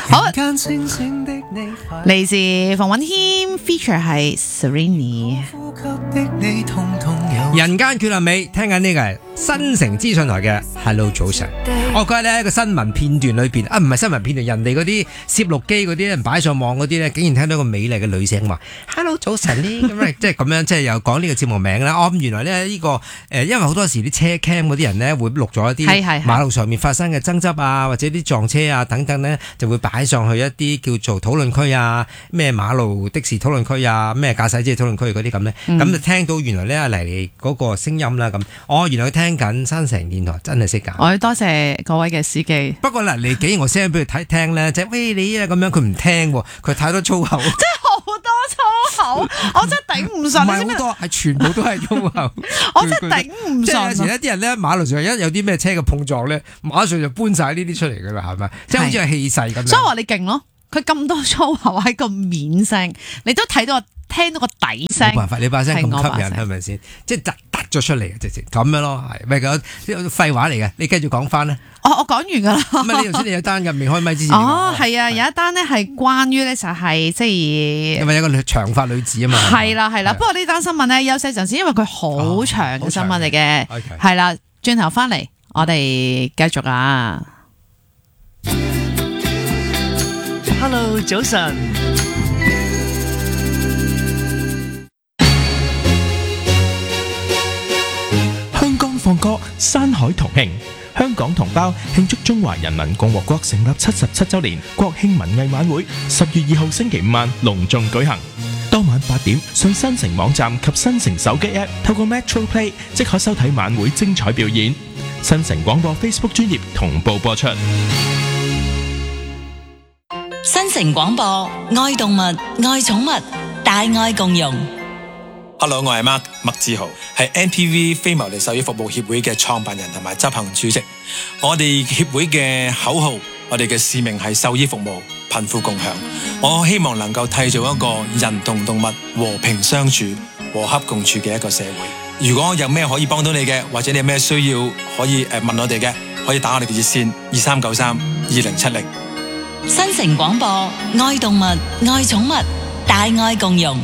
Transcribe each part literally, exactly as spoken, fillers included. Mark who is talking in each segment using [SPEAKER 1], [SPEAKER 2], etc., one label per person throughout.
[SPEAKER 1] 好，嚟自馮允謙 feature 係 Serrini。
[SPEAKER 2] 人間缺陷美，聽緊呢個係新城資訊台嘅 Hello 早晨。我覺得呢個新聞片段裏邊啊，唔係新聞片段，人哋嗰啲攝錄機嗰啲人擺上網嗰啲咧，竟然聽到一個美麗嘅女聲話 Hello 早晨呢，咁啊，即係咁樣，即係又講呢個節目名啦。哦，原來咧呢個誒，因為好多時啲車 cam 嗰啲人咧會錄咗一啲馬路上面發生嘅爭執啊，或者啲撞車啊等等咧，就會擺上去一啲叫做討論區啊，咩馬路的士討論區啊，咩駕駛者討論區嗰啲咁咧，咁、嗯、就聽到原來咧阿黎嗰個聲音啦咁。哦，原來佢聽緊新城電台，真係識㗎。
[SPEAKER 1] 我要多謝各位嘅司機。
[SPEAKER 2] 不過嗱，你既然我 send 俾佢睇聽咧，即係喂你啊咁樣，佢唔聽喎，佢太多粗口。即係
[SPEAKER 1] 好多粗口，我真係頂唔順。
[SPEAKER 2] 唔係好多，係全部都係粗口。
[SPEAKER 1] 我真係頂唔順。即係有時一啲人咧，馬路上一有啲咩車嘅碰撞咧，馬上就搬晒呢啲出嚟㗎啦，係咪？即係好似係氣勢咁樣。 所以話你勁咯，佢咁多粗口喺個面聲，你都睇到聽到個底聲。冇辦法，你把聲咁吸引係咪先？即係突突咗出嚟嘅直情咁樣咯，係咪咁廢話嚟嘅？你繼續講翻咧。我我講完㗎啦。唔係你頭先你有單入面開咪之前。哦，係啊，有一單咧係關於咧就係即係。因為有個長髮女子啊嘛。係啦係啦，不過呢單新聞咧休息陣先，因為佢好長嘅新聞嚟嘅。係啦，轉頭翻嚟我哋繼續啊。
[SPEAKER 3] Hello， 早晨。香港放歌，山海同慶。香港同胞慶祝中華人民共和國成立七十七週年國慶文藝晚會，十月二號星期五晚隆重舉行。當晚八點上新城網站及新城手機 App 透過 Metro Play 即可收睇晚會精彩表演。新城廣播 Facebook 專頁同步播出。
[SPEAKER 4] 新城廣播，愛動物，愛寵物，大愛共融。
[SPEAKER 5] Hello， 我係 Mark 麥志豪，係 N P V 非牟利獸醫服務協會嘅創辦人同埋執行主席。我哋協會嘅口號，我哋嘅使命係獸醫服務，貧富共享。我希望能夠締造一個人同動物和平相處、和洽共處嘅一個社會。如果有咩可以幫到你嘅，或者你有咩需要可以誒問我哋嘅，可以打我哋嘅熱線二三九三二零七零。
[SPEAKER 4] 新城廣播，愛動物，愛寵物，大愛共融。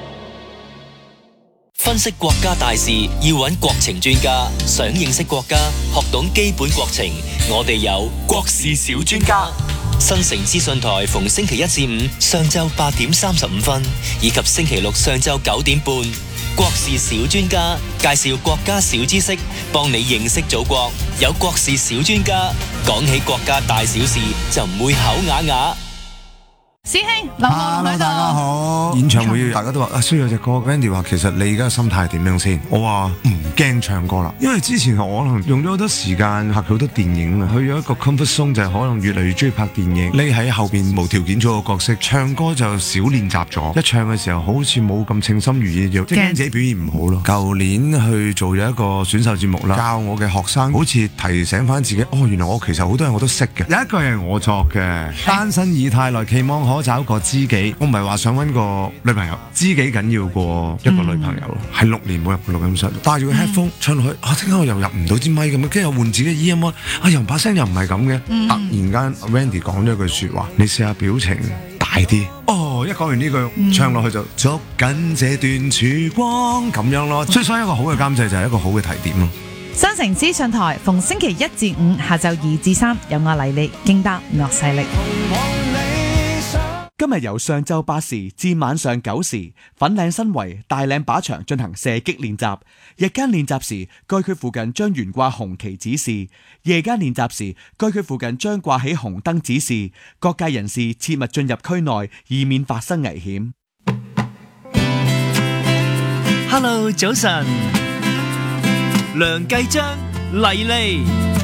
[SPEAKER 6] 分析國家大事要揾國情專家，想認識國家，學懂基本國情，我哋有國事小專家。新城資訊台逢星期一至五上晝八點三十五分，以及星期六上晝九點半，國事小專家介紹國家小知識，幫你認識祖國。有國事小專家，講起國家大小事就唔會口啞啞。
[SPEAKER 1] 師兄，劉浩喺度。大家
[SPEAKER 7] 好。演唱會大家都話啊，需要有隻歌。Wendy 話其實你而家嘅心態係點樣先？我話唔驚唱歌啦，因為之前我可能用咗好多時間拍好多電影啊，去咗一個 comfort zone 就係可能越嚟越中意拍電影。你喺後邊無條件做個角色，唱歌就少練習咗。一唱嘅時候好似冇咁稱心如意，即係驚自己表現唔好咯。舊年去做咗一個選秀節目啦，教我嘅學生好似提醒翻自己，哦，原來我其實好多人我都識嘅。有一句係我作嘅，單身已太耐，期望可找個知己。我唔係話想揾個女朋友，知己緊要過一個女朋友。係、嗯、六年冇入過錄音室，戴住個 headphone 唱落去，啊，點解我又入唔到支咪咁樣？跟住又換自己嘅 E M 啊，又把聲又唔係咁嘅。嗯、突然間 Wendy 講咗一句說話，你試下表情大啲。哦，一講完呢句，嗯、唱落去就捉緊這段曙光咁樣咯。所以所以一個好嘅監製就係一個好嘅提點咯。
[SPEAKER 1] 新城資訊台逢星期一至五下晝二至三，有我黎利、京巴、樂勢力。
[SPEAKER 8] 今日由上晝八時至晚上九時，粉嶺新圍大嶺靶場進行射擊練習。日間練習時，該區附近將懸掛紅旗指示；夜間練習時，該區附近將掛起紅燈指示。各界人士切勿進入區內，以免發生危險。
[SPEAKER 3] Hello， 早晨，梁繼章、黎利。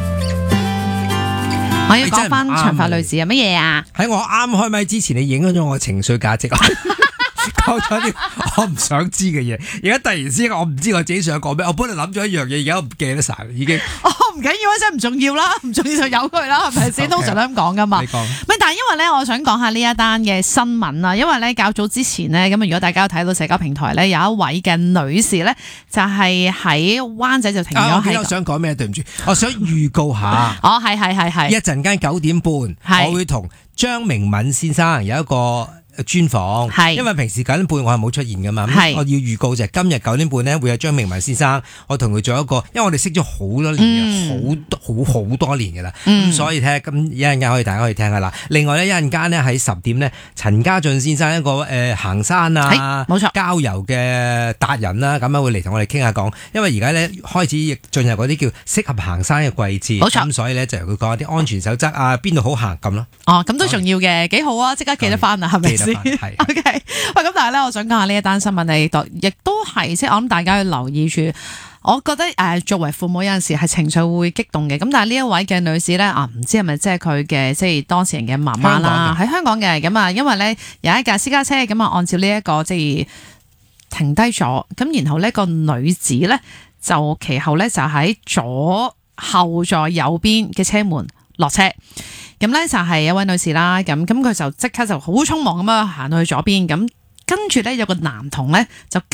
[SPEAKER 1] 我要講翻長髮女子係乜嘢啊？
[SPEAKER 2] 喺我啱開咪之前，你影響咗我嘅情緒價值。 講咗啲我唔想知嘅嘢，而家突然之間我唔知我自己想講咩，我本來諗咗一樣嘢，而家我唔記得晒啦，已經。
[SPEAKER 1] 哦，唔緊要啊，真係唔重要啦，唔重要就由佢啦，係咪先？通常都咁講噶嘛。
[SPEAKER 2] 你講。
[SPEAKER 1] 咪但係因為咧，我想講下呢一單嘅新聞啊，因為咧較早之前呢，咁如果大家有睇到社交平台咧，有一位嘅女士咧，就係喺灣仔就停咗喺。
[SPEAKER 2] 啊，我想講咩？對唔住，我想預告下。
[SPEAKER 1] 哦，係係係係。
[SPEAKER 2] 一陣間九點半，我會同張明敏先生有一個專訪，係因為平時九點半我係冇出現噶嘛，我要預告就係今日九點半咧會有張明文先生，我同佢做一個，因為我哋識咗好多年嘅，好多好好多年噶啦，咁、嗯、所以睇咁一陣間可以大家可以聽下啦。另外咧一陣間咧喺十點咧，陳家俊先生一個誒、呃、行山啊，冇錯，郊遊嘅達人啦，咁樣會嚟同我哋傾下講，因為而家咧開始進入嗰啲叫適合行山嘅季節，冇錯，咁所以咧就由佢講一啲安全守則啊，邊度好行咁咯。哦，咁都重要嘅，幾好啊，即刻記得翻啊，係咪？係 ，OK， 喂，咁但係咧，我想講下呢一單新聞，你亦都係即係我諗大家要留意住。我覺得誒、呃，作為父母有陣時係情緒會激動嘅。咁但係呢一位嘅女士咧啊，唔知係咪即係佢嘅即係當事人嘅媽媽啦，喺香港嘅咁啊，因為咧有一架私家車咁啊，按照呢、這、一個即係停低咗，咁然後呢個女子咧就其後咧就喺左後座右邊嘅車門落車。咁咧就係一位女士啦，咁咁佢就即刻就好匆忙咁樣行到去左邊，咁跟住咧有個男童咧就